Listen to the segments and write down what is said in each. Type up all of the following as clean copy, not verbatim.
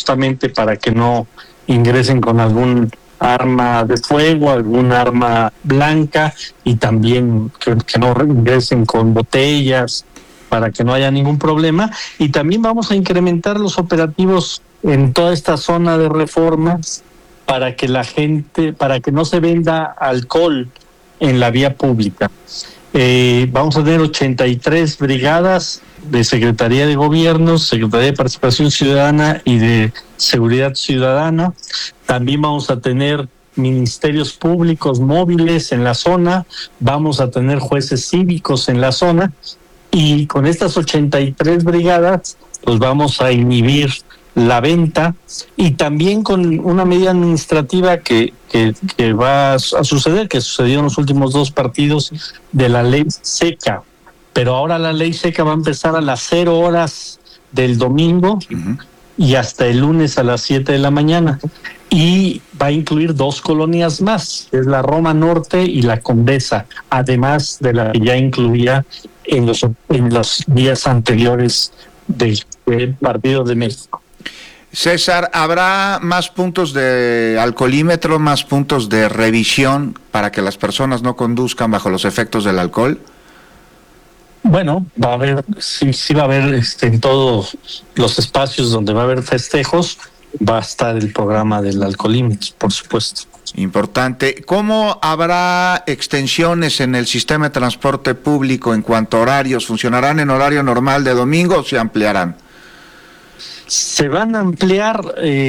justamente para que no ingresen con algún arma de fuego, algún arma blanca, y también que no ingresen con botellas, para que no haya ningún problema. Y también vamos a incrementar los operativos en toda esta zona de Reforma para que para que no se venda alcohol en la vía pública. Vamos a tener 83 brigadas de Secretaría de Gobierno, Secretaría de Participación Ciudadana y de Seguridad Ciudadana. También vamos a tener ministerios públicos móviles en la zona, vamos a tener jueces cívicos en la zona, y con estas 83 brigadas pues vamos a inhibir la venta, y también con una medida administrativa que va a suceder, que sucedió en los últimos 2 partidos, de la ley seca. Pero ahora la ley seca va a empezar a las 0 horas del domingo y hasta el lunes a las 7 de la mañana. Y va a incluir 2 colonias más, es la Roma Norte y la Condesa, además de la que ya incluía en los días anteriores del Partido de México. César, ¿habrá más puntos de alcoholímetro, más puntos de revisión para que las personas no conduzcan bajo los efectos del alcohol? Bueno, va a haber, sí va a haber en todos los espacios donde va a haber festejos, va a estar el programa del alcoholímetro, por supuesto. Importante. ¿Cómo habrá extensiones en el sistema de transporte público en cuanto a horarios? ¿Funcionarán en horario normal de domingo o se ampliarán? Se van a ampliar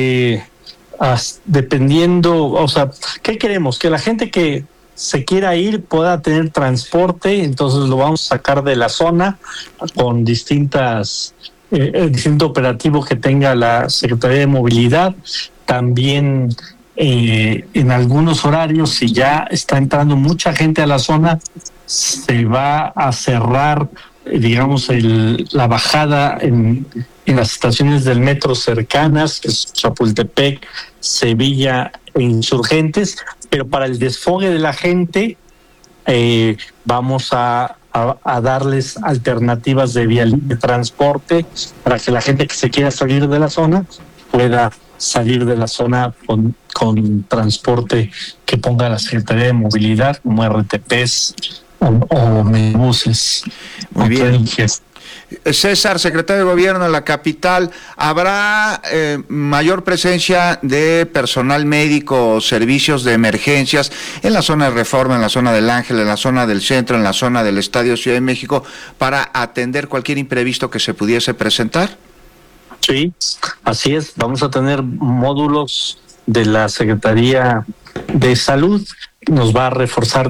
dependiendo, o sea, ¿qué queremos? Que la gente que se quiera ir pueda tener transporte, entonces lo vamos a sacar de la zona con distinto operativo que tenga la Secretaría de Movilidad. También en algunos horarios, si ya está entrando mucha gente a la zona, se va a cerrar, digamos, la bajada en las estaciones del metro cercanas, que es Chapultepec, Sevilla e Insurgentes, pero para el desfogue de la gente vamos a darles alternativas de transporte para que la gente que se quiera salir de la zona pueda salir de la zona con transporte que ponga la Secretaría de Movilidad, como RTPs o buses. Muy bien. César, secretario de Gobierno de la capital, ¿habrá mayor presencia de personal médico o servicios de emergencias en la zona de Reforma, en la zona del Ángel, en la zona del centro, en la zona del Estadio Ciudad de México, para atender cualquier imprevisto que se pudiese presentar? Sí, así es. Vamos a tener módulos de la Secretaría de Salud. Nos va a reforzar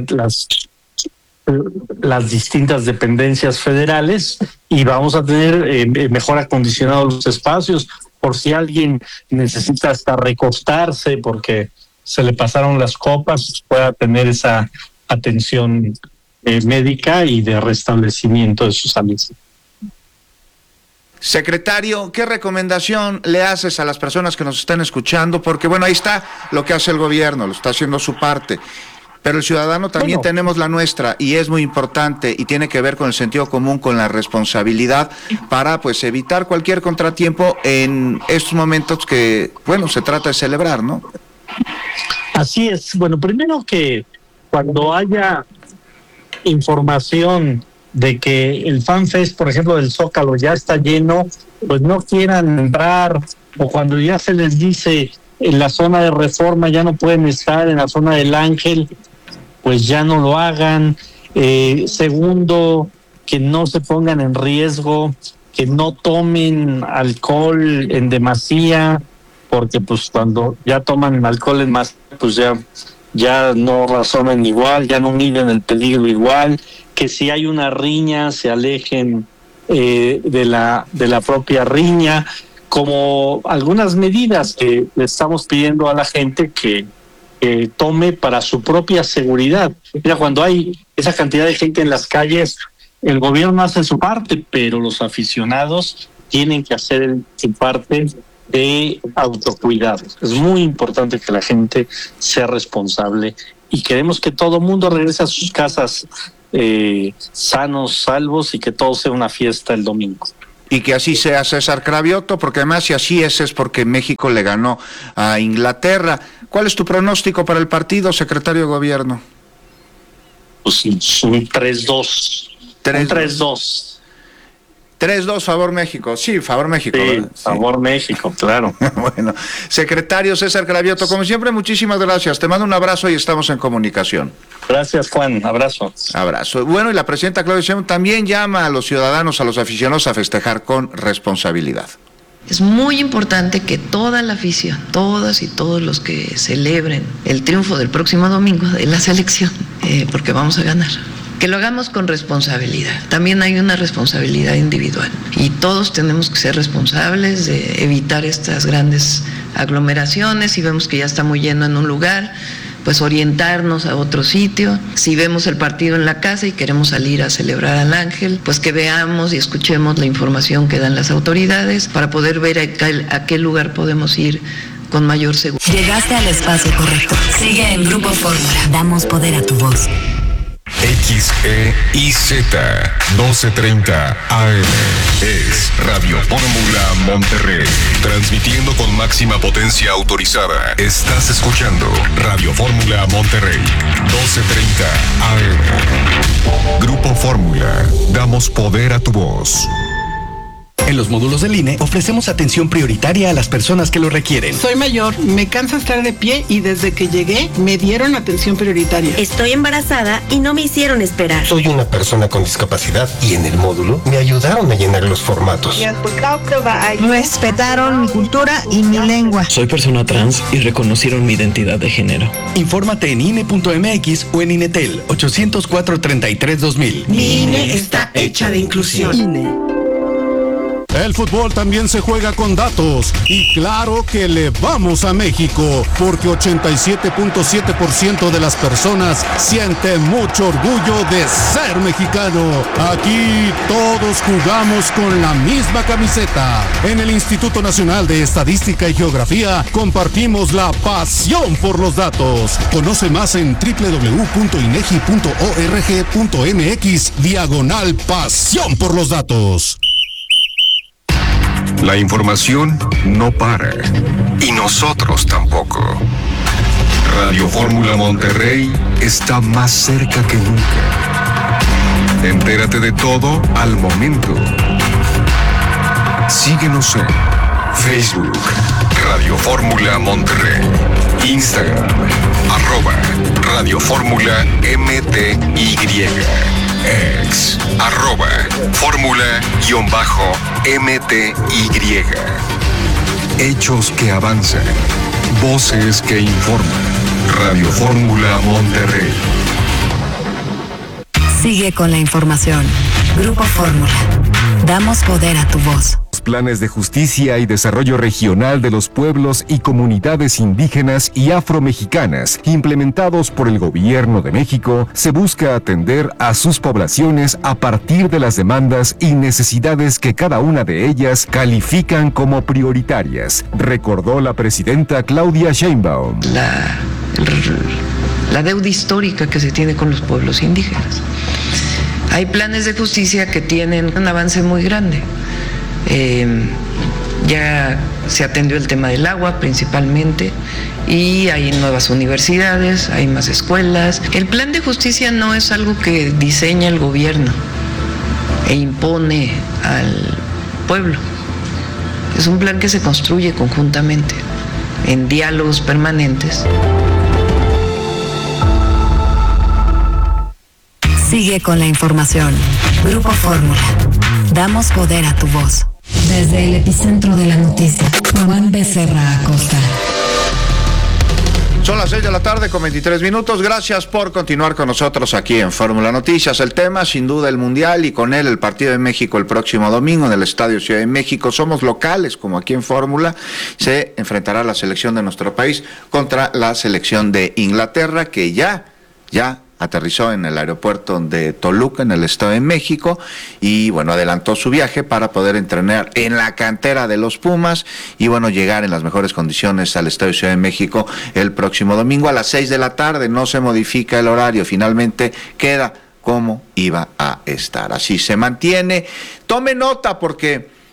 las distintas dependencias federales, y vamos a tener mejor acondicionados los espacios por si alguien necesita hasta recostarse porque se le pasaron las copas, pueda tener esa atención médica y de restablecimiento de su salud. Secretario, ¿qué recomendación le haces a las personas que nos están escuchando? Porque bueno, ahí está lo que hace el gobierno, lo está haciendo su parte. Pero el ciudadano también tenemos la nuestra, y es muy importante, y tiene que ver con el sentido común, con la responsabilidad, para pues evitar cualquier contratiempo en estos momentos que, bueno, se trata de celebrar, ¿no? Así es. Bueno, primero que cuando haya información de que el FanFest, por ejemplo, del Zócalo ya está lleno, pues no quieran entrar, o cuando ya se les dice en la zona de Reforma ya no pueden estar, en la zona del Ángel, pues ya no lo hagan. Segundo, que no se pongan en riesgo, que no tomen alcohol en demasía, porque pues cuando ya toman alcohol en más, pues ya no razonan igual, ya no miden el peligro igual, que si hay una riña se alejen de la propia riña, como algunas medidas que le estamos pidiendo a la gente que tome para su propia seguridad. Mira, cuando hay esa cantidad de gente en las calles, el gobierno hace su parte, pero los aficionados tienen que hacer su parte de autocuidado. Es muy importante que la gente sea responsable, y queremos que todo mundo regrese a sus casas sanos, salvos, y que todo sea una fiesta el domingo. Y que así sea César Cravioto, porque además si así es porque México le ganó a Inglaterra. ¿Cuál es tu pronóstico para el partido, secretario de Gobierno? Pues un 3-2. 3-2. 3-2, favor México. Sí, favor México. Sí, sí. Favor México, claro. Bueno, secretario César Cravioto, como siempre, muchísimas gracias. Te mando un abrazo y estamos en comunicación. Gracias, Juan. Abrazo. Abrazo. Bueno, y la presidenta Claudia Sheinbaum también llama a los ciudadanos, a los aficionados a festejar con responsabilidad. Es muy importante que toda la afición, todas y todos los que celebren el triunfo del próximo domingo de la selección, porque vamos a ganar, que lo hagamos con responsabilidad. También hay una responsabilidad individual y todos tenemos que ser responsables de evitar estas grandes aglomeraciones. Si vemos que ya está muy lleno en un lugar, pues orientarnos a otro sitio. Si vemos el partido en la casa y queremos salir a celebrar al Ángel, pues que veamos y escuchemos la información que dan las autoridades para poder ver a qué lugar podemos ir con mayor seguridad. Llegaste al espacio correcto. Sigue en Grupo Fórmula. Damos poder a tu voz. XEIZ 1230 AM es Radio Fórmula Monterrey, transmitiendo con máxima potencia autorizada. Estás escuchando Radio Fórmula Monterrey 1230 AM. Grupo Fórmula, damos poder a tu voz. En los módulos del INE ofrecemos atención prioritaria a las personas que lo requieren. Soy mayor, me cansa estar de pie y desde que llegué me dieron atención prioritaria. Estoy embarazada y no me hicieron esperar. Soy una persona con discapacidad y en el módulo me ayudaron a llenar los formatos. Respetaron mi cultura y mi lengua. Soy persona trans y reconocieron mi identidad de género. Infórmate en INE.mx o en INETEL 800-433-2000. Mi INE está hecha de inclusión. INE. El fútbol también se juega con datos y claro que le vamos a México porque 87.7% de las personas sienten mucho orgullo de ser mexicano. Aquí todos jugamos con la misma camiseta. En el Instituto Nacional de Estadística y Geografía compartimos la pasión por los datos. Conoce más en www.inegi.org.mx/pasión por los datos. La información no para y nosotros tampoco. Radio Fórmula Monterrey está más cerca que nunca. Entérate de todo al momento. Síguenos en Facebook, Radio Fórmula Monterrey, Instagram, @Radio Fórmula MTY. Ex, @Fórmula_MTY. Hechos que avanzan, voces que informan. Radio Fórmula Monterrey. Sigue con la información. Grupo Fórmula. Damos poder a tu voz. Planes de justicia y desarrollo regional de los pueblos y comunidades indígenas y afromexicanas implementados por el Gobierno de México, se busca atender a sus poblaciones a partir de las demandas y necesidades que cada una de ellas califican como prioritarias, recordó la presidenta Claudia Sheinbaum. La deuda histórica que se tiene con los pueblos indígenas. Hay planes de justicia que tienen un avance muy grande. Ya se atendió el tema del agua principalmente y hay nuevas universidades, hay más escuelas. El plan de justicia no es algo que diseña el gobierno e impone al pueblo. Es un plan que se construye conjuntamente, en diálogos permanentes. Sigue con la información. Grupo Fórmula. Damos poder a tu voz. Desde el epicentro de la noticia, Juan Becerra Acosta. Son las 6 de la tarde con 23 minutos. Gracias por continuar con nosotros aquí en Fórmula Noticias. El tema, sin duda, el Mundial y con él el partido de México el próximo domingo en el Estadio Ciudad de México. Somos locales, como aquí en Fórmula. Se enfrentará la selección de nuestro país contra la selección de Inglaterra, que ya aterrizó en el aeropuerto de Toluca, en el Estado de México, y bueno, adelantó su viaje para poder entrenar en la cantera de los Pumas y bueno, llegar en las mejores condiciones al Estadio Ciudad de México el próximo domingo a las 6 de la tarde. No se modifica el horario, finalmente queda como iba a estar. Así se mantiene. Tome nota porque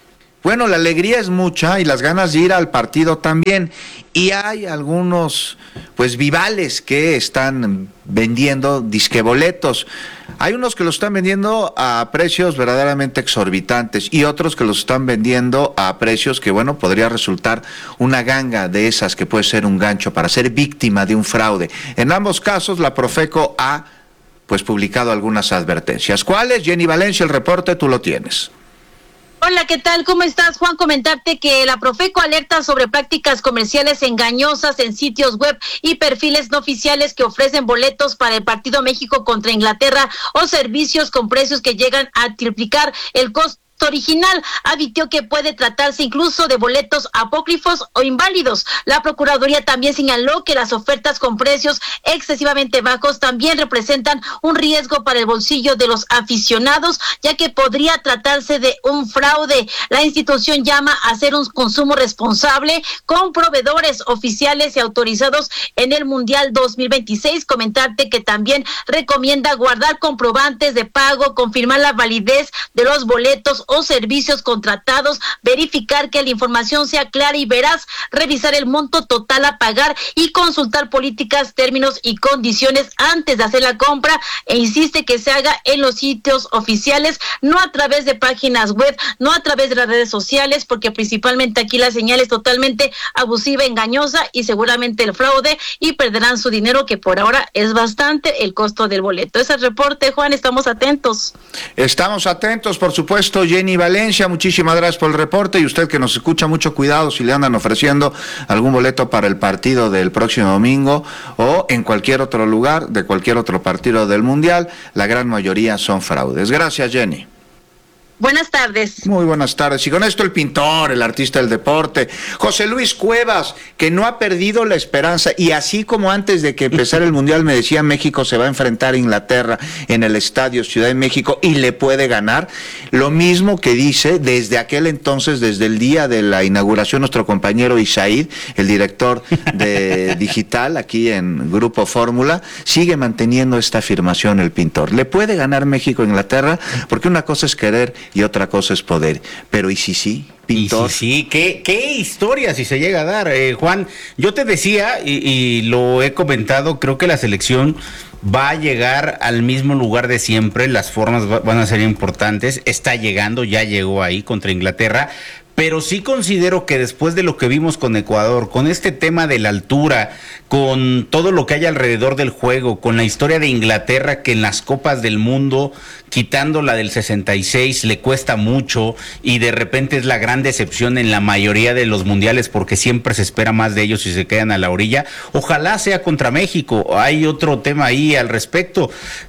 bueno, la alegría es mucha y las ganas de ir al partido también. Y hay algunos, pues, vivales que están vendiendo disqueboletos. Hay unos que los están vendiendo a precios verdaderamente exorbitantes y otros que los están vendiendo a precios que, bueno, podría resultar una ganga de esas que puede ser un gancho para ser víctima de un fraude. En ambos casos, la Profeco ha, pues, publicado algunas advertencias. ¿Cuáles? Jenny Valencia, el reporte, tú lo tienes. Hola, ¿qué tal? ¿Cómo estás, Juan? Comentarte que la Profeco alerta sobre prácticas comerciales engañosas en sitios web y perfiles no oficiales que ofrecen boletos para el partido México contra Inglaterra o servicios con precios que llegan a triplicar el costo original. Advirtió que puede tratarse incluso de boletos apócrifos o inválidos. La Procuraduría también señaló que las ofertas con precios excesivamente bajos también representan un riesgo para el bolsillo de los aficionados, ya que podría tratarse de un fraude. La institución llama a hacer un consumo responsable con proveedores oficiales y autorizados en el Mundial 2026. Comentarte que también recomienda guardar comprobantes de pago, confirmar la validez de los boletos o servicios contratados, verificar que la información sea clara y veraz, revisar el monto total a pagar y consultar políticas, términos y condiciones antes de hacer la compra, e insiste que se haga en los sitios oficiales, no a través de páginas web, no a través de las redes sociales, porque principalmente aquí la señal es totalmente abusiva, engañosa y seguramente el fraude, y perderán su dinero, que por ahora es bastante el costo del boleto. Ese es el reporte, Juan, estamos atentos. Estamos atentos, por supuesto. Jenny Valencia, muchísimas gracias por el reporte, y usted que nos escucha, mucho cuidado si le andan ofreciendo algún boleto para el partido del próximo domingo o en cualquier otro lugar de cualquier otro partido del Mundial. La gran mayoría son fraudes. Gracias, Jenny. Buenas tardes. Muy buenas tardes. Y con esto el pintor, el artista del deporte, José Luis Cuevas, que no ha perdido la esperanza, y así como antes de que empezara el Mundial me decía México se va a enfrentar a Inglaterra en el Estadio Ciudad de México y le puede ganar, lo mismo que dice desde aquel entonces, desde el día de la inauguración, nuestro compañero Isaid, el director de digital aquí en Grupo Fórmula, sigue manteniendo esta afirmación el pintor. Le puede ganar México a Inglaterra, porque una cosa es querer y otra cosa es poder. Pero ¿y si sí, pintor? Y si sí, ¿qué historia si se llega a dar? Juan, yo te decía, y lo he comentado, creo que la selección va a llegar al mismo lugar de siempre, las formas van a ser importantes, está llegando, ya llegó ahí contra Inglaterra, pero sí considero que después de lo que vimos con Ecuador, con este tema de la altura, con todo lo que hay alrededor del juego, con la historia de Inglaterra que en las Copas del Mundo, quitando la del 66, le cuesta mucho y de repente es la gran decepción en la mayoría de los mundiales porque siempre se espera más de ellos y se quedan a la orilla. Ojalá sea contra México. Hay otro tema ahí al respecto.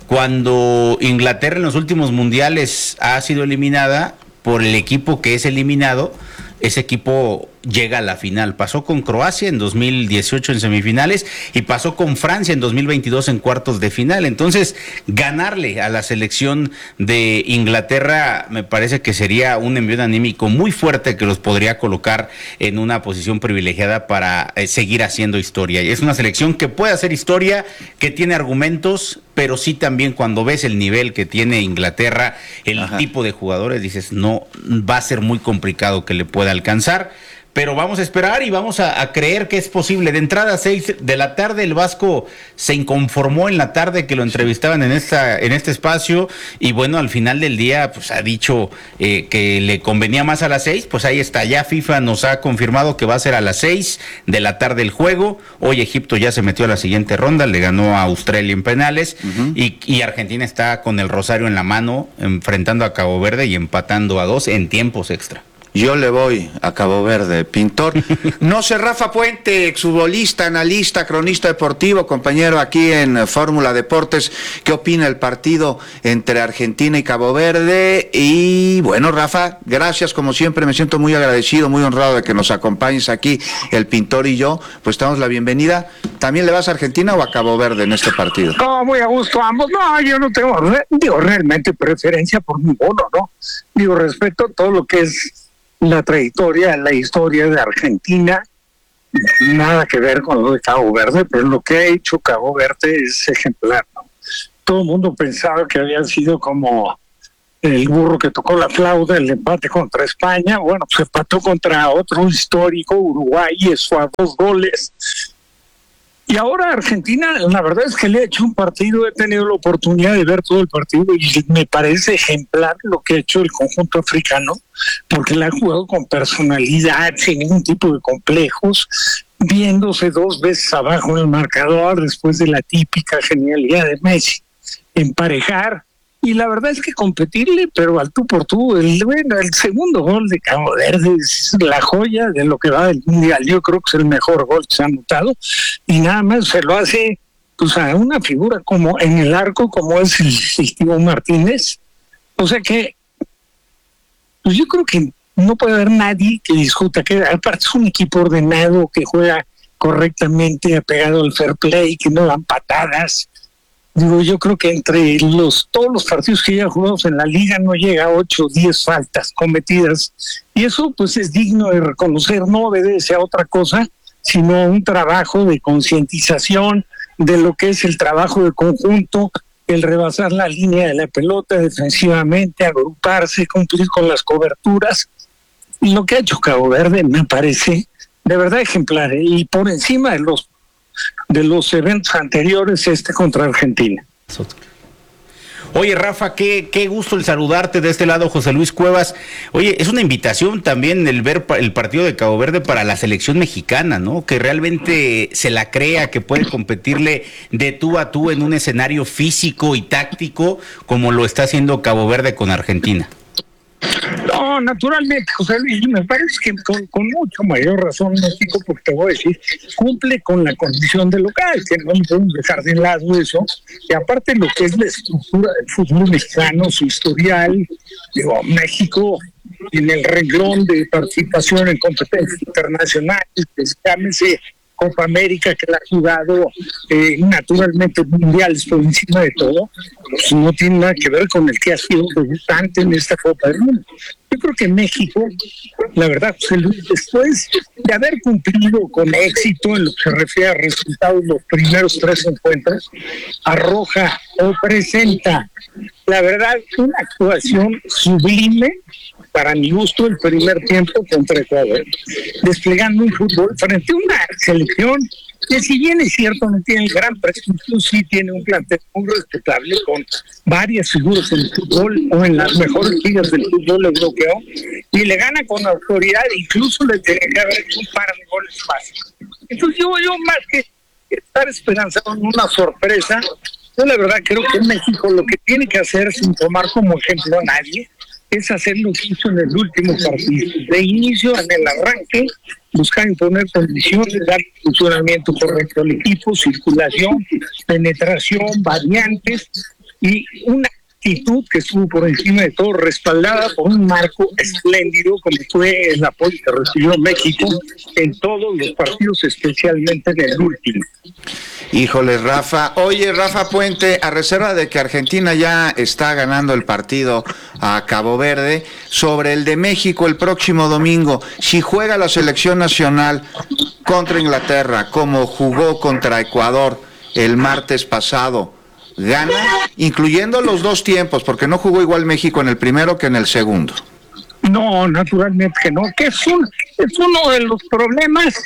Cuando Inglaterra en los últimos mundiales ha sido eliminada por el equipo que es eliminado, ese equipo llega a la final. Pasó con Croacia en 2018 en semifinales y pasó con Francia en 2022 en cuartos de final. Entonces, ganarle a la selección de Inglaterra me parece que sería un envío anímico muy fuerte que los podría colocar en una posición privilegiada para seguir haciendo historia. Y es una selección que puede hacer historia, que tiene argumentos, pero sí también cuando ves el nivel que tiene Inglaterra, el tipo de jugadores, dices, no, va a ser muy complicado que le pueda alcanzar. Pero vamos a esperar y vamos a creer que es posible. De entrada, 6 de la tarde, el Vasco se inconformó en la tarde que lo entrevistaban en este espacio, y bueno, al final del día pues ha dicho que le convenía más a las 6, pues ahí está, ya FIFA nos ha confirmado que va a ser a las 6 de la tarde el juego. Hoy Egipto ya se metió a la siguiente ronda, le ganó a Australia en penales, y Argentina está con el rosario en la mano, enfrentando a Cabo Verde y empatando a 2 en tiempos extra. Yo le voy a Cabo Verde, pintor. No sé, Rafa Puente, exfutbolista, analista, cronista deportivo, compañero aquí en Fórmula Deportes, ¿qué opina el partido entre Argentina y Cabo Verde? Y bueno, Rafa, gracias como siempre, me siento muy agradecido, muy honrado de que nos acompañes aquí, el pintor y yo, pues damos la bienvenida. ¿También le vas a Argentina o a Cabo Verde en este partido? No, muy a gusto ambos. No, yo no tengo, realmente preferencia por ninguno, ¿no? Respeto todo lo que es la trayectoria, la historia de Argentina, nada que ver con lo de Cabo Verde, pero lo que ha hecho Cabo Verde es ejemplar, ¿no? Todo el mundo pensaba que habían sido como el burro que tocó la flauta, el empate contra España. Bueno, pues empató contra otro histórico, Uruguay, y eso a 2 goles. Y ahora Argentina, la verdad es que le he hecho un partido, he tenido la oportunidad de ver todo el partido y me parece ejemplar lo que ha hecho el conjunto africano, porque la ha jugado con personalidad, sin ningún tipo de complejos, viéndose 2 veces abajo en el marcador después de la típica genialidad de Messi, emparejar. Y la verdad es que competirle, pero al tú por tú, el segundo gol de Cabo Verde es la joya de lo que va del Mundial. Yo creo que es el mejor gol que se ha anotado y nada más se lo hace pues a una figura como en el arco, como es el Timo Martínez. O sea que pues yo creo que no puede haber nadie que discuta que aparte es un equipo ordenado, que juega correctamente, apegado al fair play, que no dan patadas. Digo, yo creo que entre todos los partidos que ya jugamos en la liga no llega a 8 o 10 faltas cometidas. Y eso pues es digno de reconocer, no obedece a otra cosa, sino a un trabajo de concientización de lo que es el trabajo de conjunto, el rebasar la línea de la pelota defensivamente, agruparse, cumplir con las coberturas. Y lo que ha hecho Cabo Verde me parece de verdad ejemplar, y por encima de los eventos anteriores contra Argentina. Oye, Rafa, qué gusto el saludarte de este lado, José Luis Cuevas. Oye, es una invitación también el ver el partido de Cabo Verde para la selección mexicana, ¿no? Que realmente se la crea, que puede competirle de tú a tú en un escenario físico y táctico como lo está haciendo Cabo Verde con Argentina. No, naturalmente, José Luis, me parece que con mucho mayor razón México, porque te voy a decir, cumple con la condición de local, que no podemos dejar de lado eso, y aparte lo que es la estructura del fútbol mexicano, su historial, digo, México en el renglón de participación en competencias internacionales, llámese Copa América, que la ha jugado naturalmente mundiales por encima de todo, pues no tiene nada que ver con el que ha sido debutante en esta Copa del Mundo. Yo creo que México, la verdad, José Luis, después de haber cumplido con éxito en lo que se refiere a resultados los primeros 3 encuentros, arroja o presenta, la verdad, una actuación sublime, para mi gusto, el primer tiempo contra Ecuador, desplegando un fútbol frente a una selección que, si bien es cierto, no tiene el gran prestigio, sí tiene un plantel muy respetable con varias figuras en el fútbol o en las mejores ligas del fútbol europeo, y le gana con autoridad, incluso le tiene que haber hecho un par de goles fáciles. Entonces yo más que estar esperanzado en una sorpresa, yo la verdad creo que México lo que tiene que hacer, sin tomar como ejemplo a nadie, es hacer lo que hizo en el último partido. De inicio, en el arranque, buscar imponer condiciones, dar funcionamiento correcto al equipo, circulación, penetración, variantes y una actitud que estuvo por encima de todo, respaldada por un marco espléndido, como fue el apoyo que recibió México en todos los partidos, especialmente en el último. Híjole, Rafa. Oye, Rafa Puente, a reserva de que Argentina ya está ganando el partido a Cabo Verde, sobre el de México el próximo domingo, si juega la selección nacional contra Inglaterra, como jugó contra Ecuador el martes pasado, ¿gana? Incluyendo los 2 tiempos, porque no jugó igual México en el primero que en el segundo. No, naturalmente que no, que es uno de los problemas.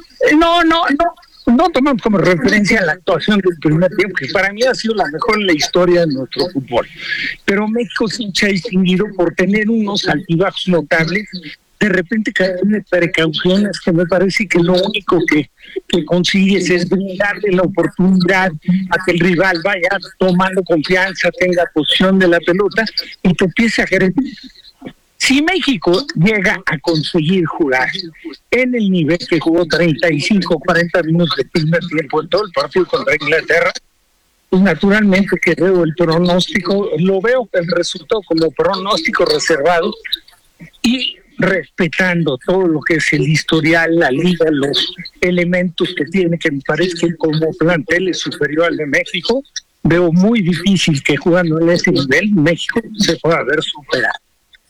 No tomamos como referencia la actuación del primer tiempo, que para mí ha sido la mejor en la historia de nuestro fútbol. Pero México se ha distinguido por tener unos altibajos notables, de repente caer en precauciones que me parece que lo único que consigues es brindarle la oportunidad a que el rival vaya tomando confianza, tenga posición de la pelota y te empiece a agredir. Si México llega a conseguir jugar en el nivel que jugó 35-40 minutos de primer tiempo en todo el partido contra Inglaterra, pues naturalmente que veo el pronóstico, lo veo el resultado como pronóstico reservado y respetando todo lo que es el historial, la liga, los elementos que tiene, que me parece que como plantel es superior al de México, veo muy difícil que jugando en ese nivel México se pueda ver superado.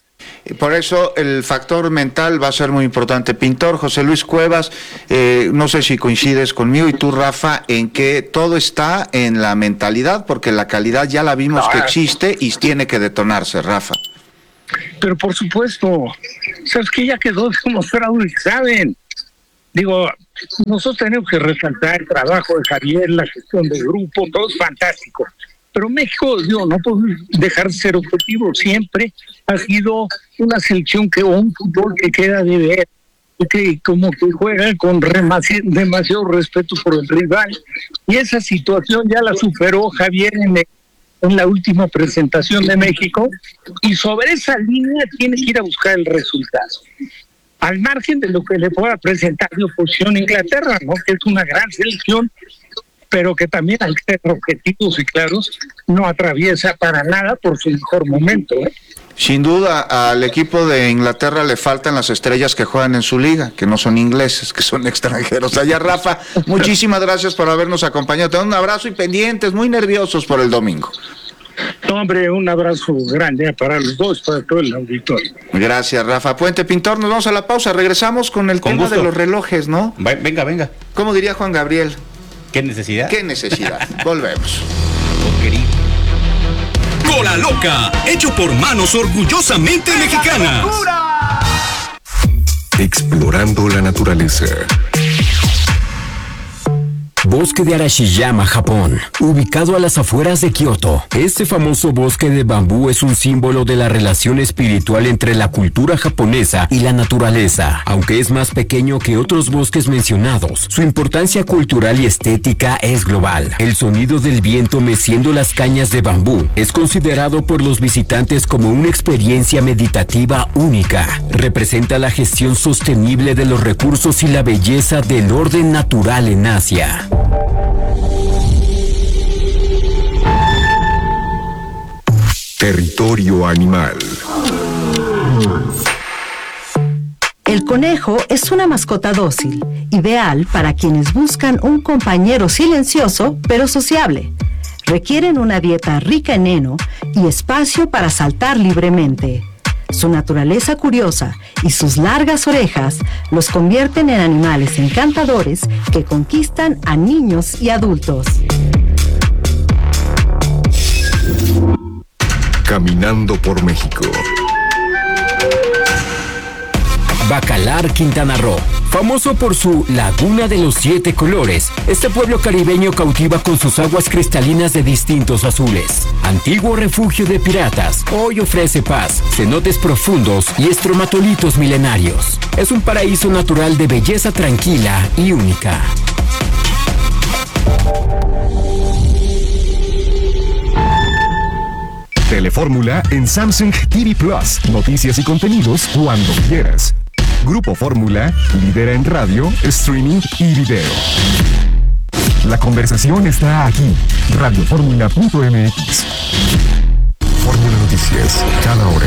Por eso el factor mental va a ser muy importante. Pintor, José Luis Cuevas, no sé si coincides conmigo y tú, Rafa, en que todo está en la mentalidad, porque la calidad ya la vimos que existe y tiene que detonarse, Rafa. Pero por supuesto, sabes que ya quedó demostrado y saben. Digo, nosotros tenemos que resaltar el trabajo de Javier, la gestión del grupo, todo es fantástico. Pero México, digo, no podemos dejar de ser objetivo. Siempre ha sido una selección o un fútbol que queda de ver, que como que juega con demasiado respeto por el rival. Y esa situación ya la superó Javier en la última presentación de México. Y sobre esa línea tiene que ir a buscar el resultado. Al margen de lo que le pueda presentar de oposición a Inglaterra, ¿no? Que es una gran selección, pero que también al ser objetivos y claros no atraviesa para nada por su mejor momento. Sin duda, al equipo de Inglaterra le faltan las estrellas que juegan en su liga, que no son ingleses, que son extranjeros. Allá, Rafa, muchísimas gracias por habernos acompañado. Te doy un abrazo y pendientes, muy nerviosos por el domingo. No, hombre, un abrazo grande para los dos, para todo el auditorio. Gracias, Rafa Puente. Pintor, nos vamos a la pausa. Regresamos con el tema de los relojes, ¿no? Venga. ¿Cómo diría Juan Gabriel? ¿Qué necesidad? ¿Qué necesidad? Volvemos. Cola Loca, hecho por manos orgullosamente mexicanas. Explorando la naturaleza. Bosque de Arashiyama, Japón, ubicado a las afueras de Kioto. Este famoso bosque de bambú es un símbolo de la relación espiritual entre la cultura japonesa y la naturaleza. Aunque es más pequeño que otros bosques mencionados, su importancia cultural y estética es global. El sonido del viento meciendo las cañas de bambú es considerado por los visitantes como una experiencia meditativa única. Representa la gestión sostenible de los recursos y la belleza del orden natural en Asia. Territorio animal. El conejo es una mascota dócil, ideal para quienes buscan un compañero silencioso pero sociable. Requieren una dieta rica en heno y espacio para saltar libremente. Su naturaleza curiosa y sus largas orejas los convierten en animales encantadores que conquistan a niños y adultos. Caminando por México. Bacalar, Quintana Roo. Famoso por su Laguna de los 7 colores, este pueblo caribeño cautiva con sus aguas cristalinas de distintos azules. Antiguo refugio de piratas, hoy ofrece paz, cenotes profundos y estromatolitos milenarios. Es un paraíso natural de belleza tranquila y única. Telefórmula en Samsung TV Plus. Noticias y contenidos cuando quieras. Grupo Fórmula lidera en radio, streaming y video. La conversación está aquí. Radioformula.mx. Fórmula Noticias, cada hora.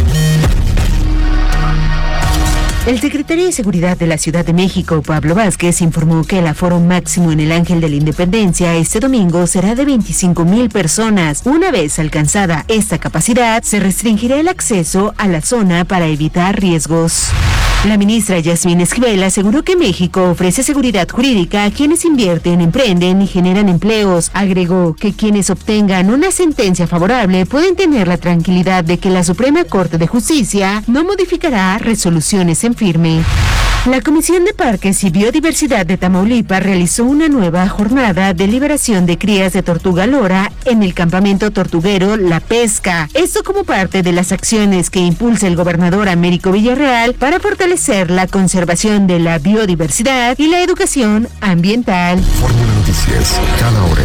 El secretario de Seguridad de la Ciudad de México, Pablo Vázquez, informó que el aforo máximo en el Ángel de la Independencia este domingo será de 25,000 personas. Una vez alcanzada esta capacidad, se restringirá el acceso a la zona para evitar riesgos. La ministra Yasmín Esquivel aseguró que México ofrece seguridad jurídica a quienes invierten, emprenden y generan empleos. Agregó que quienes obtengan una sentencia favorable pueden tener la tranquilidad de que la Suprema Corte de Justicia no modificará resoluciones en firme. La Comisión de Parques y Biodiversidad de Tamaulipas realizó una nueva jornada de liberación de crías de tortuga lora en el campamento tortuguero La Pesca. Esto como parte de las acciones que impulsa el gobernador Américo Villarreal para fortalecer la conservación de la biodiversidad y la educación ambiental. Fórmula Noticias, cada hora.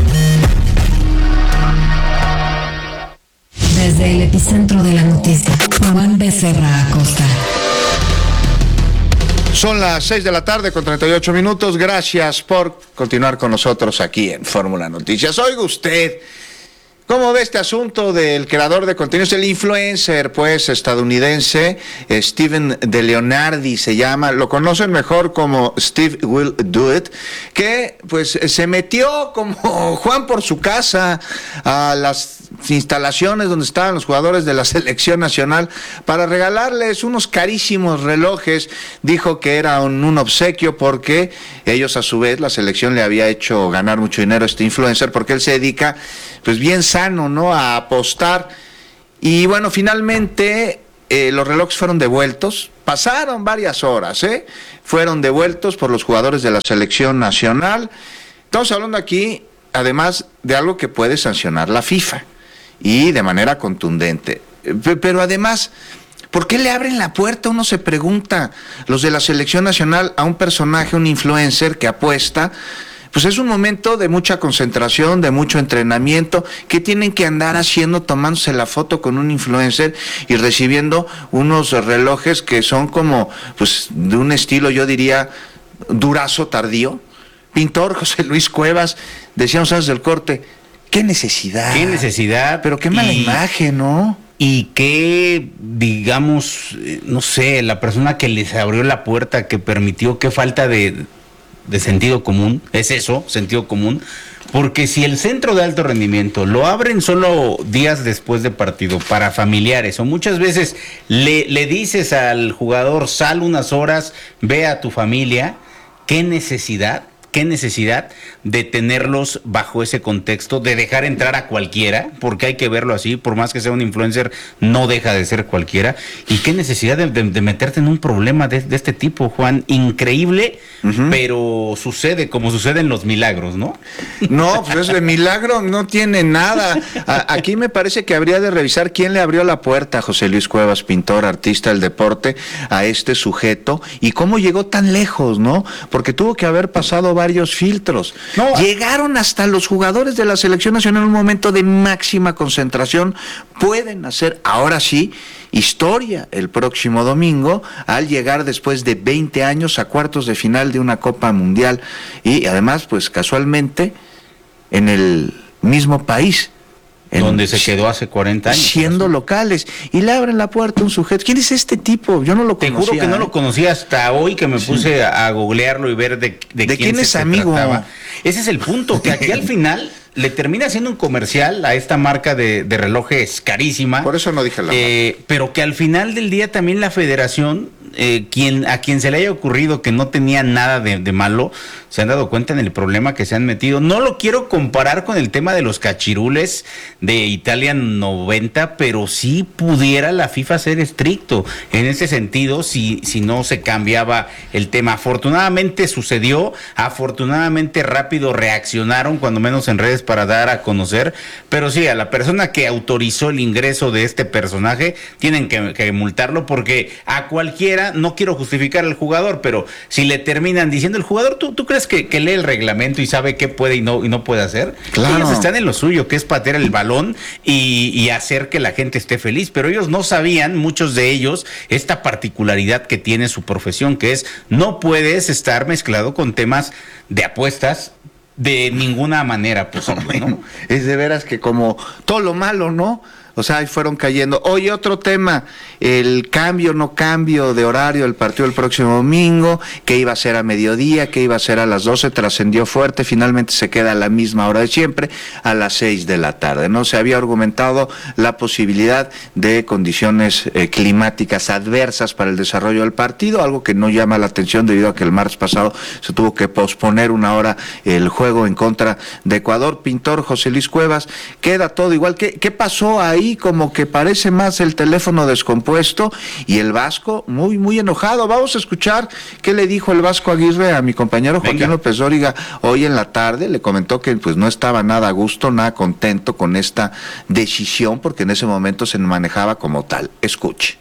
Desde el epicentro de la noticia, Juan Becerra Acosta. Son las 6 de la tarde con 38 minutos. Gracias por continuar con nosotros aquí en Fórmula Noticias. Oiga usted, ¿cómo ve este asunto del creador de contenidos, el influencer, pues, estadounidense, Steven De Leonardi se llama, lo conocen mejor como Steve Will Do It, que, pues, se metió como Juan por su casa a las instalaciones donde estaban los jugadores de la selección nacional para regalarles unos carísimos relojes. Dijo que era un obsequio porque ellos, a su vez, la selección le había hecho ganar mucho dinero a este influencer, porque él se dedica, pues bien sano, ¿no?, a apostar. Y bueno, finalmente los relojes fueron devueltos. Pasaron varias horas, fueron devueltos por los jugadores de la selección nacional. Estamos hablando aquí, además, de algo que puede sancionar la FIFA, y de manera contundente. Pero además, ¿por qué le abren la puerta? Uno se pregunta, los de la selección nacional, a un personaje, un influencer que apuesta. Pues es un momento de mucha concentración, de mucho entrenamiento. ¿Qué tienen que andar haciendo, tomándose la foto con un influencer y recibiendo unos relojes que son como, pues, de un estilo, yo diría, durazo tardío? Pintor José Luis Cuevas, decíamos antes del corte, ¿qué necesidad? ¿Qué necesidad? Pero qué mala imagen, ¿no? Y que, digamos, no sé, la persona que les abrió la puerta, que permitió, qué falta de sentido común, es eso, sentido común, porque si el centro de alto rendimiento lo abren solo días después de partido para familiares, o muchas veces le dices al jugador, sal unas horas, ve a tu familia, ¿qué necesidad de tenerlos bajo ese contexto, de dejar entrar a cualquiera? Porque hay que verlo así, por más que sea un influencer, no deja de ser cualquiera. ¿Y qué necesidad de meterte en un problema de este tipo, Juan? Increíble, pero sucede como suceden los milagros, ¿no? No, pues de milagro no tiene nada. Aquí me parece que habría de revisar quién le abrió la puerta a José Luis Cuevas, pintor, artista del deporte, a este sujeto, y cómo llegó tan lejos, ¿no? Porque tuvo que haber pasado varios filtros. No. Llegaron hasta los jugadores de la selección nacional en un momento de máxima concentración. Pueden hacer, ahora sí, historia el próximo domingo, al llegar después de 20 años a cuartos de final de una Copa Mundial, y además, pues casualmente, en el mismo país. Donde se quedó hace 40 años. Siendo locales. Y le abren la puerta a un sujeto. ¿Quién es este tipo? Yo no lo conocía. Te juro que no lo conocía hasta hoy, que me puse a googlearlo y ver de quién es amigo. Trataba. Ese es el punto, que aquí al final le termina haciendo un comercial a esta marca de relojes carísima. Por eso no dije la marca. Pero que al final del día también la federación, a quien se le haya ocurrido que no tenía nada de malo, se han dado cuenta en el problema que se han metido. No lo quiero comparar con el tema de los cachirules de Italia 90, pero sí pudiera la FIFA ser estricto en ese sentido si no se cambiaba el tema. Afortunadamente sucedió, afortunadamente rápido reaccionaron, cuando menos en redes, para dar a conocer, pero sí, a la persona que autorizó el ingreso de este personaje tienen que multarlo, porque a cualquiera, no quiero justificar al jugador, pero si le terminan diciendo el jugador, ¿tú crees que lee el reglamento y sabe qué puede y no puede hacer? Claro. Ellos están en lo suyo, que es patear el balón y hacer que la gente esté feliz, pero ellos no sabían, muchos de ellos, esta particularidad que tiene su profesión, que es, no puedes estar mezclado con temas de apuestas de ninguna manera posible, ¿no? Es de veras que como todo lo malo, ¿no? O sea, ahí fueron cayendo. Oye, otro tema, el no cambio de horario del partido el próximo domingo, que iba a ser a mediodía, que iba a ser a las 12, trascendió fuerte, finalmente se queda a la misma hora de siempre, a las 6 de la tarde, ¿no? Se había argumentado la posibilidad de condiciones climáticas adversas para el desarrollo del partido, algo que no llama la atención debido a que el martes pasado se tuvo que posponer una hora el juego en contra de Ecuador. Pintor José Luis Cuevas, queda todo igual. ¿Qué pasó ahí? Como que parece más el teléfono descompuesto, y el Vasco muy, muy enojado. Vamos a escuchar qué le dijo el Vasco Aguirre a mi compañero Joaquín López Dóriga hoy en la tarde. Le comentó que pues no estaba nada a gusto, nada contento con esta decisión, porque en ese momento se manejaba como tal. Escuche.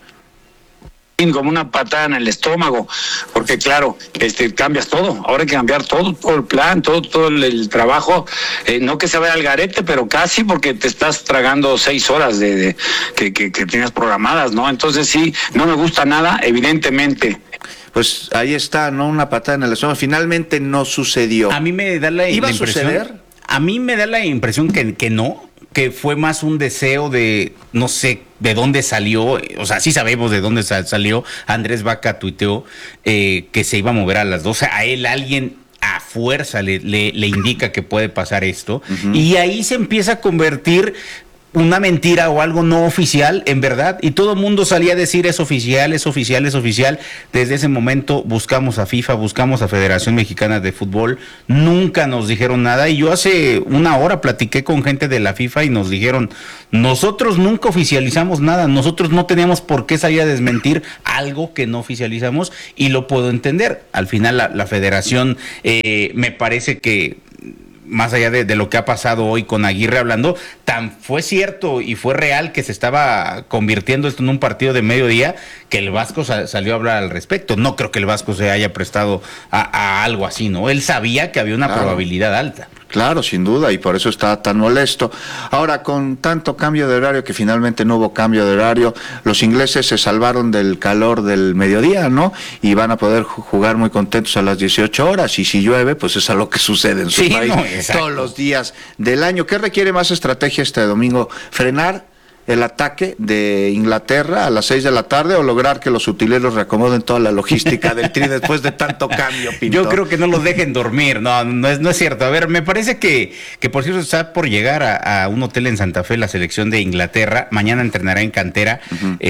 Como una patada en el estómago, porque claro, cambias todo, ahora hay que cambiar todo el plan, todo el trabajo, no que se vaya al garete, pero casi, porque te estás tragando 6 horas que tienes programadas, ¿no? Entonces sí, no me gusta nada, evidentemente. Pues ahí está, ¿no? Una patada en el estómago, finalmente no sucedió. A mí me da la ¿Iba impresión, a suceder? A mí me da la impresión que no, que fue más un deseo de, no sé, de dónde salió. O sea, sí sabemos de dónde salió. Andrés Vaca tuiteó que se iba a mover a las 12. A él alguien a fuerza le indica que puede pasar esto. Y ahí se empieza a convertir una mentira o algo no oficial en verdad, y todo el mundo salía a decir es oficial, es oficial, es oficial. Desde ese momento buscamos a FIFA, buscamos a Federación Mexicana de Fútbol, nunca nos dijeron nada, y yo hace una hora platiqué con gente de la FIFA y nos dijeron, nosotros nunca oficializamos nada, nosotros no teníamos por qué salir a desmentir algo que no oficializamos, y lo puedo entender. Al final la Federación me parece que más allá de lo que ha pasado hoy con Aguirre hablando, tan fue cierto y fue real que se estaba convirtiendo esto en un partido de mediodía, que el Vasco salió a hablar al respecto. No creo que el Vasco se haya prestado a algo así, ¿no? Él sabía que había una probabilidad alta. Claro, sin duda, y por eso está tan molesto. Ahora, con tanto cambio de horario, que finalmente no hubo cambio de horario, los ingleses se salvaron del calor del mediodía, ¿no? Y van a poder jugar muy contentos a las 18 horas, y si llueve, pues es algo que sucede en su país todos los días del año. ¿Qué requiere más estrategia este domingo? ¿Frenar el ataque de Inglaterra a las 6 de la tarde o lograr que los utileros reacomoden toda la logística del Tri después de tanto cambio, Pintor? Yo creo que no los dejen dormir, no es cierto. A ver, me parece que por cierto está por llegar a un hotel en Santa Fe la selección de Inglaterra. Mañana entrenará en cantera,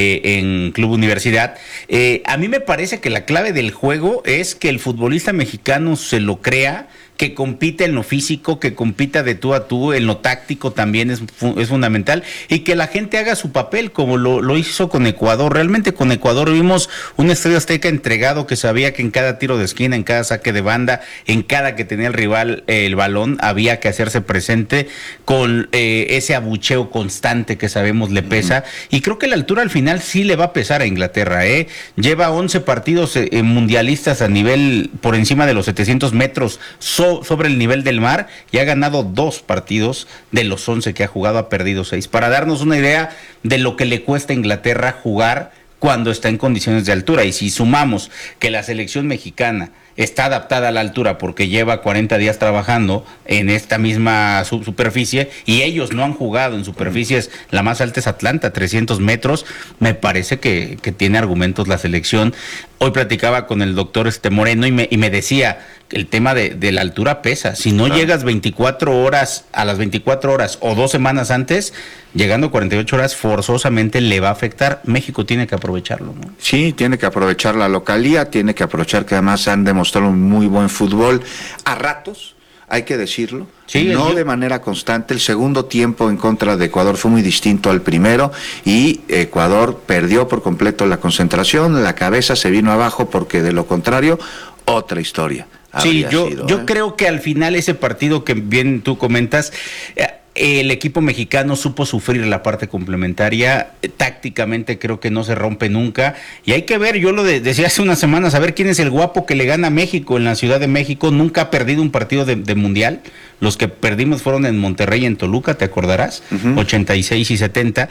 en Club Universidad. A mí me parece que la clave del juego es que el futbolista mexicano se lo crea, que compita en lo físico, que compita de tú a tú, en lo táctico también es fundamental, y que la gente haga su papel como lo hizo con Ecuador. Realmente con Ecuador vimos un Estadio Azteca entregado, que sabía que en cada tiro de esquina, en cada saque de banda, en cada que tenía el rival el balón, había que hacerse presente con ese abucheo constante que sabemos le pesa, y creo que la altura al final sí le va a pesar a Inglaterra. Lleva 11 partidos mundialistas a nivel por encima de los 700 metros sobre el nivel del mar, y ha ganado 2 partidos de los 11 que ha jugado, ha perdido 6. Para darnos una idea de lo que le cuesta a Inglaterra jugar cuando está en condiciones de altura. Y si sumamos que la selección mexicana está adaptada a la altura porque lleva 40 días trabajando en esta misma superficie, y ellos no han jugado en superficies, la más alta es Atlanta, 300 metros, me parece que tiene argumentos la selección. Hoy platicaba con el doctor Moreno y me decía que el tema de la altura pesa. Si no llegas 24 horas a las 24 horas o 2 semanas antes, llegando 48 horas forzosamente le va a afectar. México tiene que aprovecharlo, ¿no? Sí, tiene que aprovechar la localía, tiene que aprovechar que además han demostrado un muy buen fútbol a ratos, hay que decirlo, no de manera constante. El segundo tiempo en contra de Ecuador fue muy distinto al primero, y Ecuador perdió por completo la concentración, la cabeza se vino abajo, porque de lo contrario, otra historia. Sí, yo creo que al final ese partido que bien tú comentas, el equipo mexicano supo sufrir la parte complementaria. Tácticamente creo que no se rompe nunca, y hay que ver, yo lo decía hace unas semanas, a ver quién es el guapo que le gana a México en la Ciudad de México. Nunca ha perdido un partido de mundial. Los que perdimos fueron en Monterrey y en Toluca, te acordarás, 86 y 70,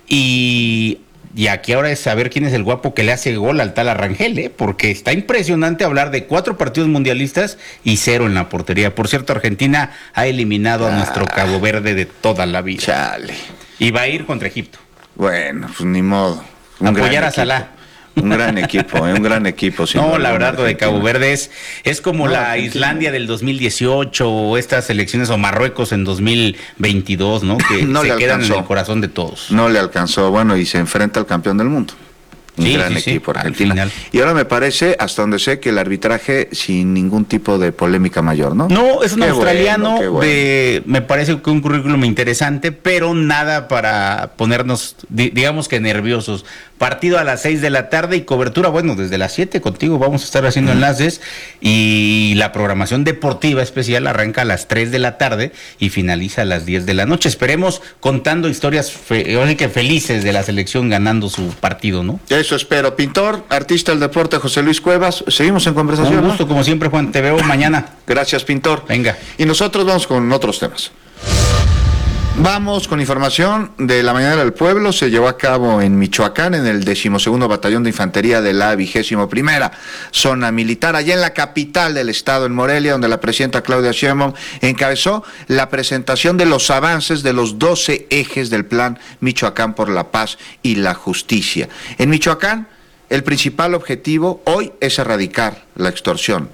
y aquí ahora es saber quién es el guapo que le hace gol al tal Arrangel, porque está impresionante hablar de 4 partidos mundialistas y 0 en la portería. Por cierto, Argentina ha eliminado a nuestro Cabo Verde de toda la vida. Chale. Y va a ir contra Egipto. Bueno, pues ni modo. Apoyar a Salah. Un gran equipo, un gran equipo. No, la verdad, lo de Cabo Verde es como la Islandia del 2018, o estas elecciones, o Marruecos en 2022, ¿no? Que no se quedan en el corazón de todos. No le alcanzó, bueno, y se enfrenta al campeón del mundo. Un gran equipo, Argentina. Y ahora me parece, hasta donde sé, que el arbitraje sin ningún tipo de polémica mayor, ¿no? No, es un australiano, me parece que un currículum interesante, pero nada para ponernos, digamos que nerviosos. Partido a las 6 de la tarde y cobertura, bueno, desde las 7 contigo vamos a estar haciendo enlaces, y la programación deportiva especial arranca a las 3 de la tarde y finaliza a las 10 de la noche. Esperemos contando historias felices de la selección ganando su partido, ¿no? Eso espero. Pintor, artista del deporte, José Luis Cuevas, seguimos en conversación. Un gusto, como siempre, Juan, te veo mañana. Gracias, Pintor. Venga. Y nosotros vamos con otros temas. Vamos con información de la mañana del pueblo. Se llevó a cabo en Michoacán, en el 12º Batallón de Infantería de la 21ª Zona Militar, allá en la capital del estado, en Morelia, donde la presidenta Claudia Sheinbaum encabezó la presentación de los avances de los 12 ejes del Plan Michoacán por la Paz y la Justicia. En Michoacán, el principal objetivo hoy es erradicar la extorsión,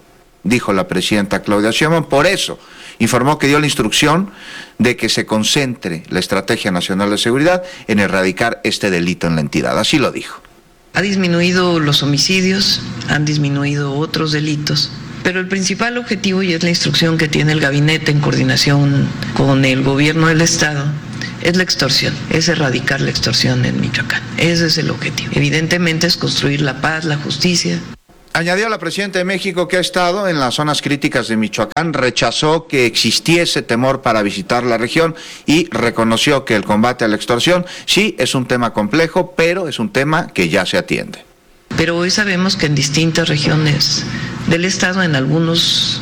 dijo la presidenta Claudia Sheinbaum. Por eso informó que dio la instrucción de que se concentre la Estrategia Nacional de Seguridad en erradicar este delito en la entidad. Así lo dijo. Ha disminuido los homicidios, han disminuido otros delitos, pero el principal objetivo, y es la instrucción que tiene el gabinete en coordinación con el gobierno del estado, es la extorsión, es erradicar la extorsión en Michoacán. Ese es el objetivo. Evidentemente es construir la paz, la justicia. Añadió la presidenta de México que ha estado en las zonas críticas de Michoacán, rechazó que existiese temor para visitar la región y reconoció que el combate a la extorsión sí es un tema complejo, pero es un tema que ya se atiende. Pero hoy sabemos que en distintas regiones del estado, en algunos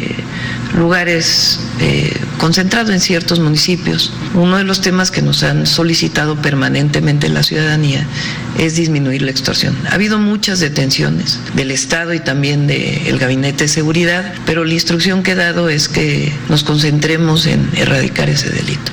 lugares concentrado en ciertos municipios, uno de los temas que nos han solicitado permanentemente la ciudadanía es disminuir la extorsión. Ha habido muchas detenciones del Estado y también del Gabinete de Seguridad, pero la instrucción que he dado es que nos concentremos en erradicar ese delito.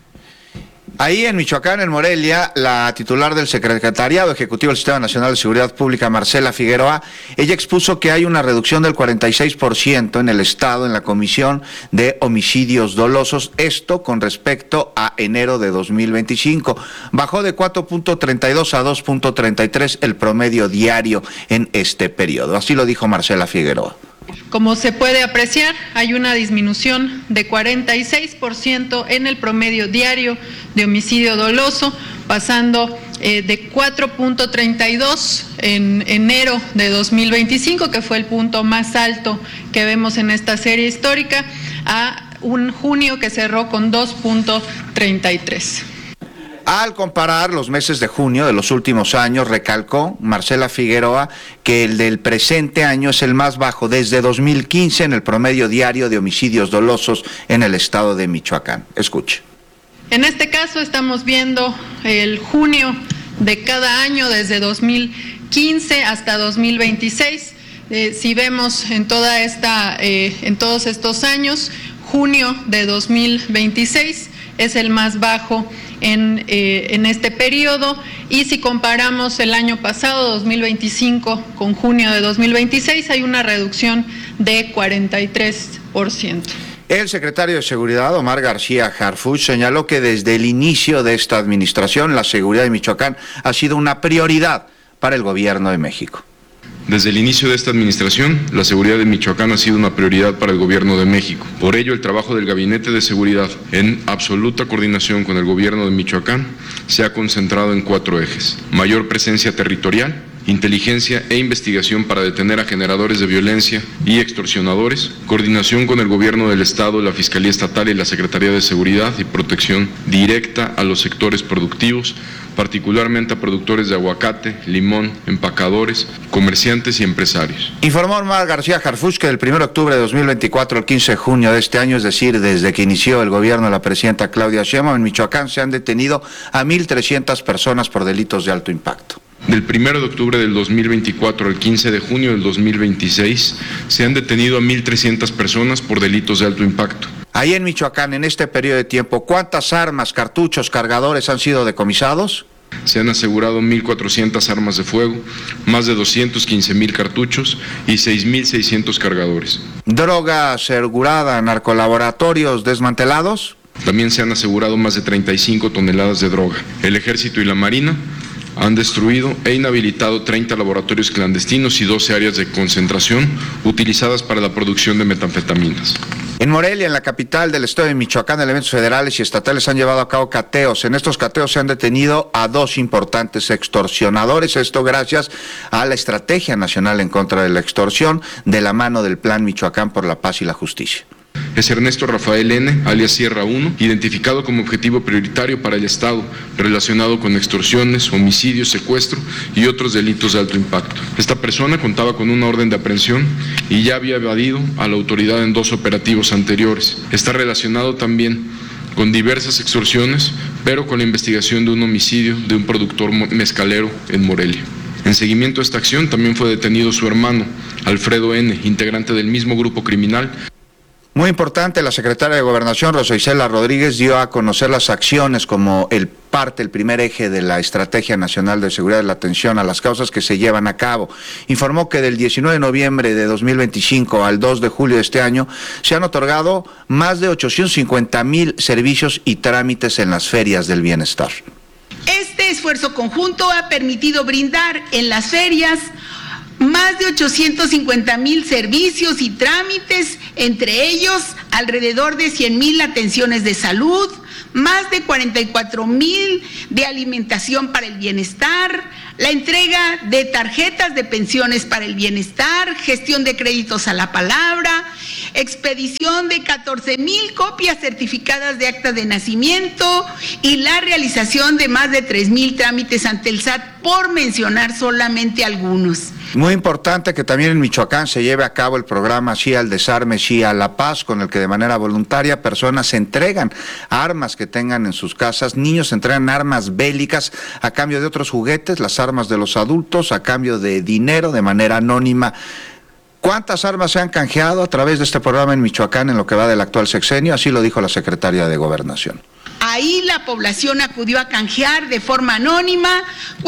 Ahí en Michoacán, en Morelia, la titular del Secretariado Ejecutivo del Sistema Nacional de Seguridad Pública, Marcela Figueroa, ella expuso que hay una reducción del 46% en el Estado en la comisión de homicidios dolosos, esto con respecto a enero de 2025. Bajó de 4.32 a 2.33 el promedio diario en este periodo. Así lo dijo Marcela Figueroa. Como se puede apreciar, hay una disminución de 46% en el promedio diario de homicidio doloso, pasando de 4.32 en enero de 2025, que fue el punto más alto que vemos en esta serie histórica, a un junio que cerró con 2.33. Al comparar los meses de junio de los últimos años, recalcó Marcela Figueroa que el del presente año es el más bajo desde 2015 en el promedio diario de homicidios dolosos en el estado de Michoacán. Escuche. En este caso estamos viendo el junio de cada año desde 2015 hasta 2026. Si vemos en todos estos años, junio de 2026 es el más bajo en este periodo, y si comparamos el año pasado, 2025, con junio de 2026, hay una reducción de 43%. El secretario de Seguridad, Omar García Harfuch, señaló que desde el inicio de esta administración, la seguridad de Michoacán ha sido una prioridad para el gobierno de México. Desde el inicio de esta administración, la seguridad de Michoacán ha sido una prioridad para el Gobierno de México. Por ello, el trabajo del Gabinete de Seguridad, en absoluta coordinación con el Gobierno de Michoacán, se ha concentrado en 4 ejes: mayor presencia territorial, inteligencia e investigación para detener a generadores de violencia y extorsionadores, coordinación con el Gobierno del Estado, la Fiscalía Estatal y la Secretaría de Seguridad y protección directa a los sectores productivos, particularmente a productores de aguacate, limón, empacadores, comerciantes y empresarios. Informó Omar García Harfuch que del 1 de octubre de 2024 al 15 de junio de este año, es decir, desde que inició el gobierno de la presidenta Claudia Sheinbaum, en Michoacán se han detenido a 1,300 personas por delitos de alto impacto. Del 1 de octubre del 2024 al 15 de junio del 2026 se han detenido a 1,300 personas por delitos de alto impacto. Ahí en Michoacán, en este periodo de tiempo, ¿cuántas armas, cartuchos, cargadores han sido decomisados? Se han asegurado 1,400 armas de fuego, más de 215,000 cartuchos y 6,600 cargadores. ¿Droga asegurada, narcolaboratorios desmantelados? También se han asegurado más de 35 toneladas de droga. El Ejército y la Marina han destruido e inhabilitado 30 laboratorios clandestinos y 12 áreas de concentración utilizadas para la producción de metanfetaminas. En Morelia, en la capital del estado de Michoacán, elementos federales y estatales han llevado a cabo cateos. En estos cateos se han detenido a 2 importantes extorsionadores, esto gracias a la Estrategia Nacional en contra de la Extorsión, de la mano del Plan Michoacán por la Paz y la Justicia. Es Ernesto Rafael N., alias Sierra 1, identificado como objetivo prioritario para el Estado, relacionado con extorsiones, homicidios, secuestro y otros delitos de alto impacto. Esta persona contaba con una orden de aprehensión y ya había evadido a la autoridad en 2 operativos anteriores. Está relacionado también con diversas extorsiones, pero con la investigación de un homicidio de un productor mezcalero en Morelia. En seguimiento a esta acción también fue detenido su hermano, Alfredo N., integrante del mismo grupo criminal. Muy importante, la secretaria de Gobernación, Rosa Isela Rodríguez, dio a conocer las acciones como el primer eje de la Estrategia Nacional de Seguridad de la atención a las causas que se llevan a cabo. Informó que del 19 de noviembre de 2025 al 2 de julio de este año se han otorgado más de 850,000 servicios y trámites en las ferias del bienestar. Este esfuerzo conjunto ha permitido brindar en las ferias más de 850,000 servicios y trámites, entre ellos alrededor de 100,000 atenciones de salud, más de 44,000 de alimentación para el bienestar, la entrega de tarjetas de pensiones para el bienestar, gestión de créditos a la palabra, expedición de 14,000 copias certificadas de acta de nacimiento y la realización de más de 3,000 trámites ante el SAT, por mencionar solamente algunos. Muy importante que también en Michoacán se lleve a cabo el programa Sí al Desarme, Sí a la Paz, con el que de manera voluntaria personas entregan armas que tengan en sus casas, niños entregan armas bélicas a cambio de otros juguetes, las armas de los adultos a cambio de dinero de manera anónima. ¿Cuántas armas se han canjeado a través de este programa en Michoacán en lo que va del actual sexenio? Así lo dijo la secretaria de Gobernación. Ahí la población acudió a canjear de forma anónima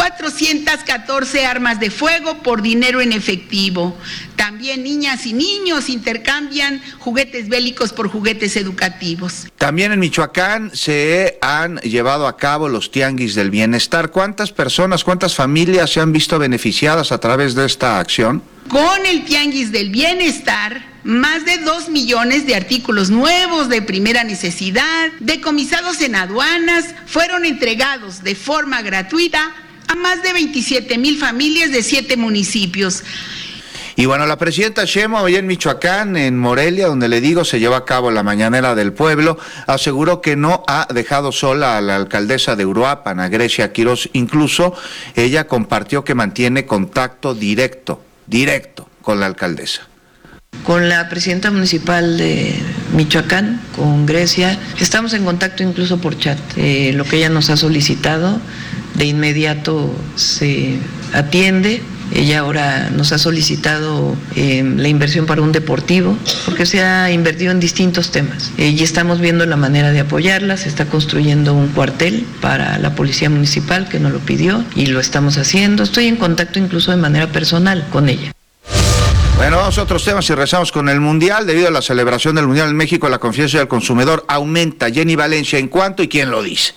414 armas de fuego por dinero en efectivo. También niñas y niños intercambian juguetes bélicos por juguetes educativos. También en Michoacán se han llevado a cabo los tianguis del bienestar. ¿Cuántas personas, cuántas familias se han visto beneficiadas a través de esta acción? Con el tianguis del bienestar, más de 2 millones de artículos nuevos de primera necesidad, decomisados en aduanas, fueron entregados de forma gratuita a más de 27,000 familias de 7 municipios. Y bueno, la presidenta Sheinbaum, hoy en Michoacán, en Morelia, donde le digo se lleva a cabo la mañanera del pueblo, aseguró que no ha dejado sola a la alcaldesa de Uruapan, a Grecia Quirós. Incluso ella compartió que mantiene contacto directo con la alcaldesa. Con la presidenta municipal de Michoacán, con Grecia, estamos en contacto incluso por chat. Lo que ella nos ha solicitado, de inmediato se atiende. Ella ahora nos ha solicitado la inversión para un deportivo, porque se ha invertido en distintos temas. Y estamos viendo la manera de apoyarla. Se está construyendo un cuartel para la policía municipal, que nos lo pidió, y lo estamos haciendo. Estoy en contacto incluso de manera personal con ella. Bueno, vamos a otros temas y rezamos con el Mundial. Debido a la celebración del Mundial en México, la confianza del consumidor aumenta. Jenny Valencia, ¿en cuánto y quién lo dice?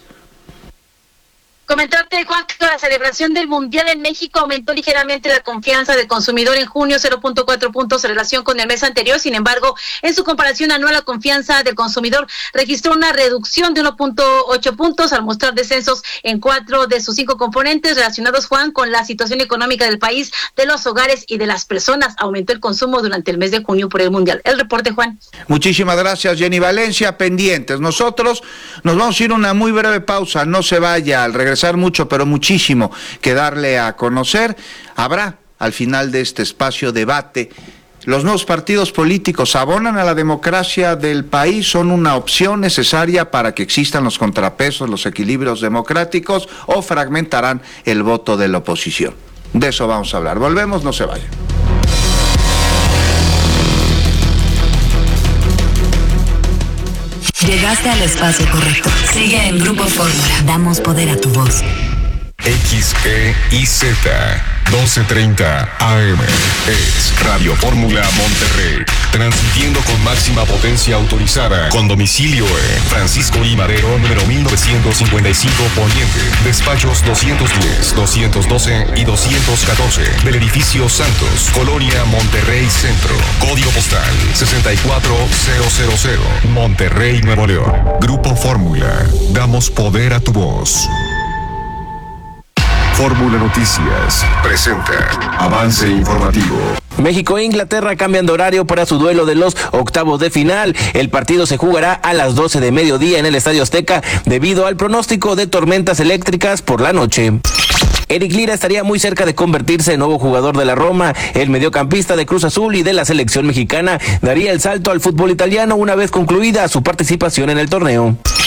Comentarte, Juan, que la celebración del Mundial en México aumentó ligeramente la confianza del consumidor en junio, 0.4 puntos en relación con el mes anterior. Sin embargo, en su comparación anual, la confianza del consumidor registró una reducción de 1.8 puntos al mostrar descensos en 4 de sus 5 componentes relacionados, Juan, con la situación económica del país, de los hogares y de las personas. Aumentó el consumo durante el mes de junio por el Mundial. El reporte, Juan. Muchísimas gracias, Jenny Valencia. Pendientes. Nosotros nos vamos a ir a una muy breve pausa. No se vaya. Al regresar, mucho, pero muchísimo que darle a conocer. Habrá al final de este espacio debate. Los nuevos partidos políticos abonan a la democracia del país, son una opción necesaria para que existan los contrapesos, los equilibrios democráticos, o fragmentarán el voto de la oposición. De eso vamos a hablar. Volvemos, no se vayan. Llegaste al espacio correcto. Sigue en Grupo Fórmula. Damos poder a tu voz. XEIZ 1230 AM es Radio Fórmula Monterrey, transmitiendo con máxima potencia autorizada, con domicilio en Francisco I. Madero, número 1955 Poniente, despachos 210, 212 y 214 del edificio Santos, Colonia Monterrey Centro, código postal 64000, Monterrey, Nuevo León. Grupo Fórmula, damos poder a tu voz. Fórmula Noticias presenta avance informativo. México e Inglaterra cambian de horario para su duelo de los octavos de final. El partido se jugará a las 12 de mediodía en el Estadio Azteca debido al pronóstico de tormentas eléctricas por la noche. Eric Lira estaría muy cerca de convertirse en nuevo jugador de la Roma. El mediocampista de Cruz Azul y de la selección mexicana daría el salto al fútbol italiano una vez concluida su participación en el torneo.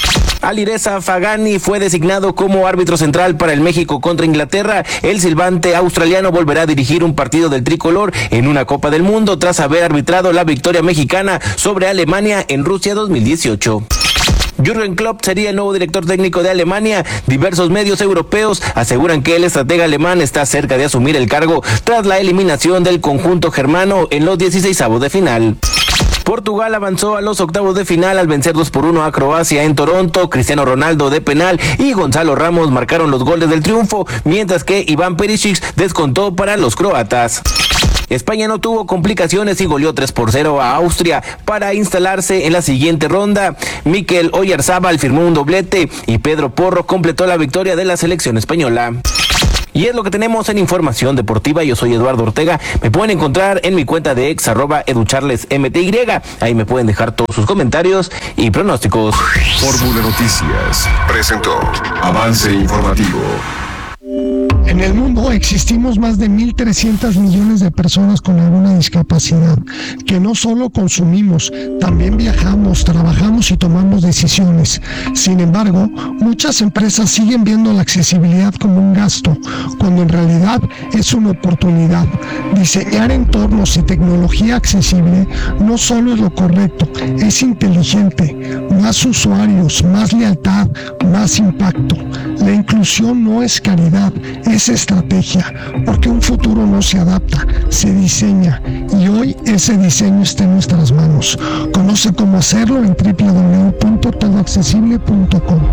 Alireza Fagani fue designado como árbitro central para el México contra Inglaterra. El silbante australiano volverá a dirigir un partido del tricolor en una Copa del Mundo tras haber arbitrado la victoria mexicana sobre Alemania en Rusia 2018. Jürgen Klopp sería el nuevo director técnico de Alemania. Diversos medios europeos aseguran que el estratega alemán está cerca de asumir el cargo tras la eliminación del conjunto germano en los 16avos de final. Portugal avanzó a los octavos de final al vencer 2-1 a Croacia en Toronto. Cristiano Ronaldo de penal y Gonzalo Ramos marcaron los goles del triunfo, mientras que Iván Perisic descontó para los croatas. España no tuvo complicaciones y goleó 3-0 a Austria para instalarse en la siguiente ronda. Mikel Oyarzabal firmó un doblete y Pedro Porro completó la victoria de la selección española. Y es lo que tenemos en Información Deportiva. Yo soy Eduardo Ortega. Me pueden encontrar en mi cuenta de ex @educharlesmty. Ahí me pueden dejar todos sus comentarios y pronósticos. Fórmula Noticias presentó Avance Informativo. En el mundo existimos más de 1.300 millones de personas con alguna discapacidad, que no solo consumimos, también viajamos, trabajamos y tomamos decisiones. Sin embargo, muchas empresas siguen viendo la accesibilidad como un gasto, cuando en realidad es una oportunidad. Diseñar entornos y tecnología accesible no solo es lo correcto, es inteligente. Más usuarios, más lealtad, más impacto. La inclusión no es caridad, es estrategia, porque un futuro no se adapta, se diseña, y hoy ese diseño está en nuestras manos. Conoce cómo hacerlo en www.todoaccesible.com.